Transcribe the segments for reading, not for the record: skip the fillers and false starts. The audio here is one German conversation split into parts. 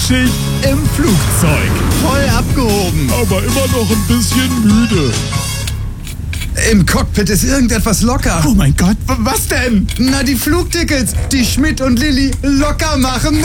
Spätschicht im Flugzeug. Voll abgehoben. Aber immer noch ein bisschen müde. Im Cockpit ist irgendetwas locker. Oh mein Gott, was denn? Na, die Flugtickets, die Schmidt und Lilly locker machen.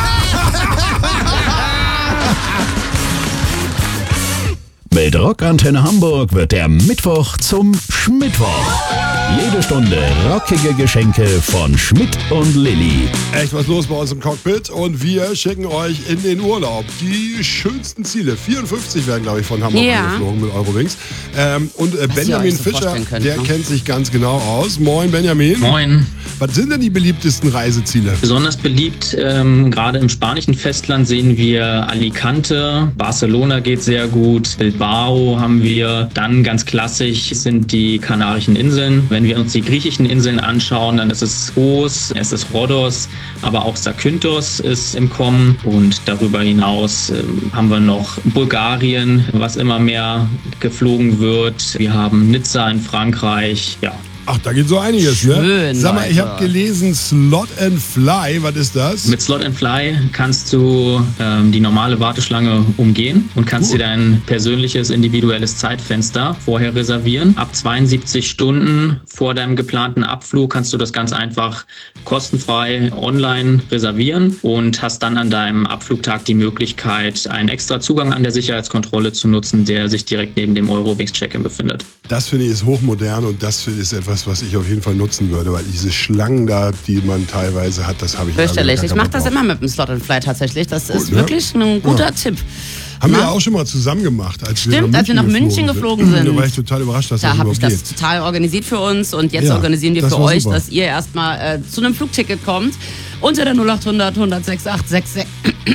Mit Rockantenne Hamburg wird der Mittwoch zum Schmittwoch. Jede Stunde rockige Geschenke von Schmidt und Lilly. Echt was los bei uns im Cockpit und wir schicken euch in den Urlaub. Die schönsten Ziele. 54 werden, glaube ich, von Hamburg angeflogen mit Eurowings. Benjamin Fischer, der kennt sich ganz genau aus. Moin, Benjamin. Moin. Was sind denn die beliebtesten Reiseziele? Besonders beliebt, gerade im spanischen Festland sehen wir Alicante, Barcelona geht sehr gut, Bilbao haben wir. Dann ganz klassisch sind die Kanarischen Inseln. Wenn wir uns die griechischen Inseln anschauen, dann ist es Kos, es ist Rhodos, aber auch Zakynthos ist im Kommen. Und darüber hinaus haben wir noch Bulgarien, was immer mehr geflogen wird. Wir haben Nizza in Frankreich, ja. Ach, da geht so einiges, Schön, ne? Sag mal, ich Leute. habe gelesen, Slot and Fly, was ist das? Mit Slot and Fly kannst du die normale Warteschlange umgehen und kannst dir dein persönliches, individuelles Zeitfenster vorher reservieren. Ab 72 Stunden vor deinem geplanten Abflug kannst du das ganz einfach kostenfrei online reservieren und hast dann an deinem Abflugtag die Möglichkeit, einen extra Zugang an der Sicherheitskontrolle zu nutzen, der sich direkt neben dem Eurowings-Check-In befindet. Das finde ich ist hochmodern und das ist etwas, was ich auf jeden Fall nutzen würde, weil diese Schlangen da, die man teilweise hat, das habe ich Fürchterlich. Ich mache das immer mit dem Slot and Fly tatsächlich. Das ist ne? wirklich ein guter Tipp. Haben wir ja auch schon mal zusammen gemacht, als Stimmt, wir als wir nach München geflogen sind. Da war ich total überrascht, dass Da das habe ich überhaupt das geht. total organisiert für uns und jetzt Ja, organisieren wir das für war euch, super. dass ihr erstmal zu einem Flugticket kommt. Unter der 0800 106 866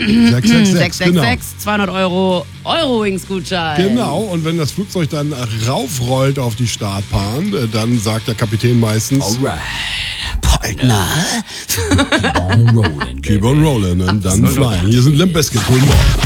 666, genau. 200 € Eurowings-Gutschein. Genau, und wenn das Flugzeug dann raufrollt auf die Startbahn, dann sagt der Kapitän meistens Partner. Keep on rolling. Keep on rolling und dann flying. Hier sind Limp Bizkit. Guten Morgen.